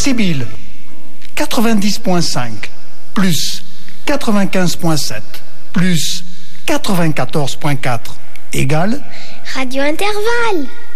Sibylle, 90.5, plus 95.7, plus 94.4, égale Radio Intervalle.